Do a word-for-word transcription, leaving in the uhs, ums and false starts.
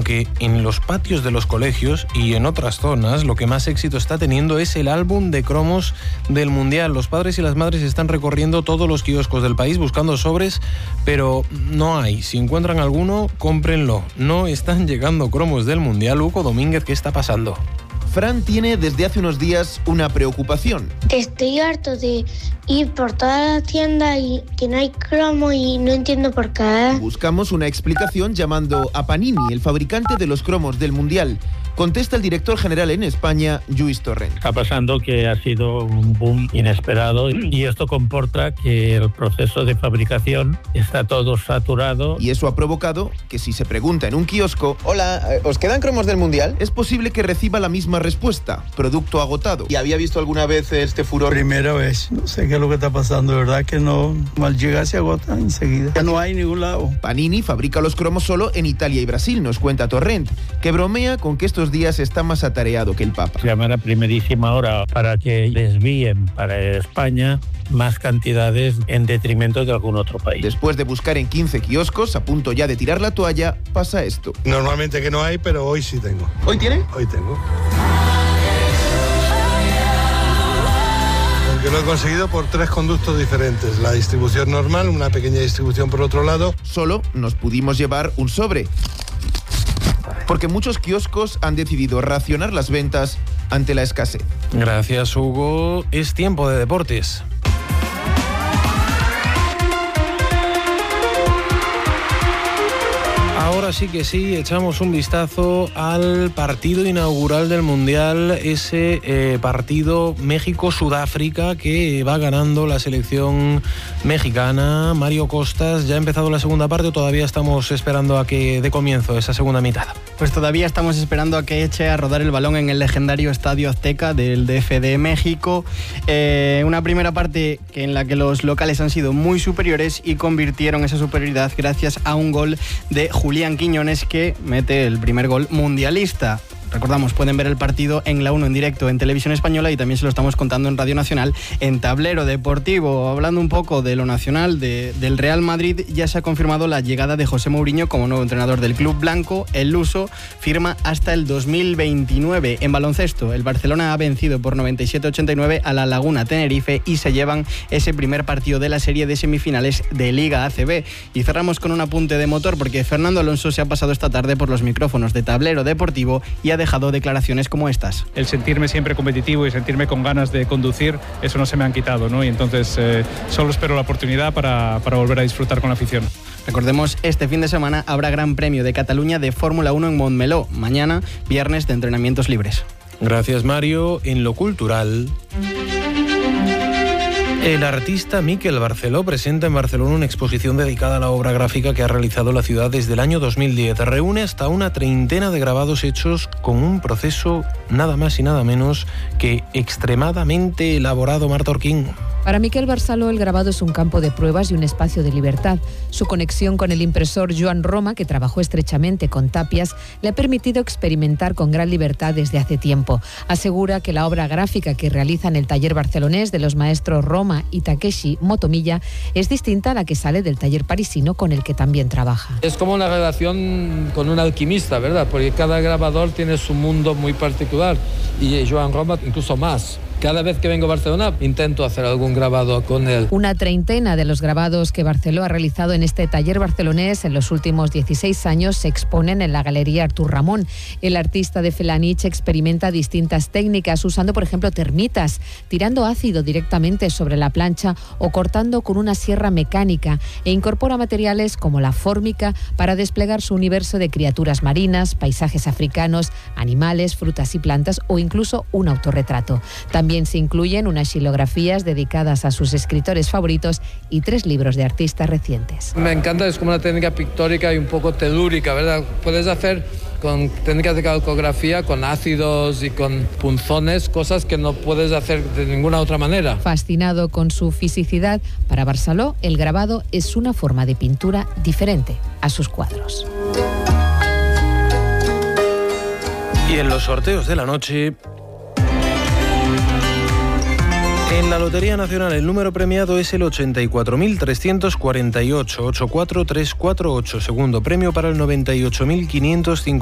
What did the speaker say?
aunque en los patios de los colegios y en otras zonas lo que más éxito está teniendo es el álbum de cromos del Mundial. Los padres y las madres están recorriendo todos los kioscos del país buscando sobres, pero no hay. Si encuentran alguno, cómprenlo. No están llegando cromos del Mundial. Hugo Domínguez, ¿qué está pasando? Fran tiene desde hace unos días una preocupación. Estoy harto de ir por toda la tienda y que no hay cromo y no entiendo por qué. Buscamos una explicación llamando a Panini, el fabricante de los cromos del Mundial. Contesta el director general en España, Lluís Torrent. Está pasando que ha sido un boom inesperado y esto comporta que el proceso de fabricación está todo saturado. Y eso ha provocado que si se pregunta en un kiosco, hola, ¿os quedan cromos del Mundial? Es posible que reciba la misma respuesta, producto agotado. ¿Y había visto alguna vez este furor? Primera vez, no sé qué es lo que está pasando, de verdad que no, al llegar se agota enseguida. Ya no hay en ningún lado. Panini fabrica los cromos solo en Italia y Brasil, nos cuenta Torrent, que bromea con que estos días está más atareado que el Papa. Llaman a primerísima hora para que desvíen para España más cantidades en detrimento de algún otro país. Después de buscar en quince kioscos, a punto ya de tirar la toalla, pasa esto. Normalmente que no hay, pero hoy sí tengo. ¿Hoy tiene? Hoy tengo. Porque lo he conseguido por tres conductos diferentes. La distribución normal, una pequeña distribución por otro lado. Solo nos pudimos llevar un sobre, porque muchos kioscos han decidido racionar las ventas ante la escasez. Gracias, Hugo. Es tiempo de deportes. Ahora sí que sí, echamos un vistazo al partido inaugural del Mundial, ese eh, partido México-Sudáfrica que va ganando la selección mexicana. Mario Costas, ¿ya ha empezado la segunda parte o todavía estamos esperando a que dé comienzo esa segunda mitad? Pues todavía estamos esperando a que eche a rodar el balón en el legendario Estadio Azteca del D F de México. Eh, una primera parte que en la que los locales han sido muy superiores y convirtieron esa superioridad gracias a un gol de Julián Quiñones, que mete el primer gol mundialista. Recordamos, pueden ver el partido en la uno en directo en Televisión Española y también se lo estamos contando en Radio Nacional en Tablero Deportivo. Hablando un poco de lo nacional, de, del Real Madrid, ya se ha confirmado la llegada de José Mourinho como nuevo entrenador del club blanco. El luso firma hasta el dos mil veintinueve. En baloncesto, el Barcelona ha vencido por noventa y siete a ochenta y nueve a la Laguna Tenerife y se llevan ese primer partido de la serie de semifinales de Liga A C B. Y cerramos con un apunte de motor porque Fernando Alonso se ha pasado esta tarde por los micrófonos de Tablero Deportivo y ha dejado declaraciones como estas. El sentirme siempre competitivo y sentirme con ganas de conducir, eso no se me han quitado, ¿no? Y entonces eh, solo espero la oportunidad para, para volver a disfrutar con la afición. Recordemos, este fin de semana habrá Gran Premio de Cataluña de Fórmula uno en Montmeló. Mañana, viernes de entrenamientos libres. Gracias, Mario. En lo cultural, el artista Miquel Barceló presenta en Barcelona una exposición dedicada a la obra gráfica que ha realizado la ciudad desde el año dos mil diez. Reúne hasta una treintena de grabados hechos con un proceso nada más y nada menos que extremadamente elaborado. Marta Orquín. Para Miquel Barceló, el grabado es un campo de pruebas y un espacio de libertad. Su conexión con el impresor Joan Roma, que trabajó estrechamente con Tapias, le ha permitido experimentar con gran libertad desde hace tiempo. Asegura que la obra gráfica que realiza en el taller barcelonés de los maestros Roma y Takeshi Motomiya es distinta a la que sale del taller parisino con el que también trabaja. Es como una relación con un alquimista, ¿verdad? Porque cada grabador tiene su mundo muy particular y Joan Roma incluso más. Cada vez que vengo a Barcelona intento hacer algún grabado con él. Una treintena de los grabados que Barceló ha realizado en este taller barcelonés en los últimos dieciséis años se exponen en la Galería Artur Ramón. El artista de Felanich experimenta distintas técnicas usando, por ejemplo, termitas, tirando ácido directamente sobre la plancha o cortando con una sierra mecánica, e incorpora materiales como la fórmica para desplegar su universo de criaturas marinas, paisajes africanos, animales, frutas y plantas o incluso un autorretrato. También También se incluyen unas xilografías dedicadas a sus escritores favoritos y tres libros de artistas recientes. Me encanta, es como una técnica pictórica y un poco telúrica, ¿verdad? Puedes hacer con técnicas de calcografía, con ácidos y con punzones, cosas que no puedes hacer de ninguna otra manera. Fascinado con su fisicidad, para Barceló el grabado es una forma de pintura diferente a sus cuadros. Y en los sorteos de la noche, en la Lotería Nacional el número premiado es el ochenta y cuatro mil trescientos cuarenta y ocho, ochenta y cuatro mil trescientos cuarenta y ocho. Segundo premio para el noventa y ocho mil quinientos cincuenta.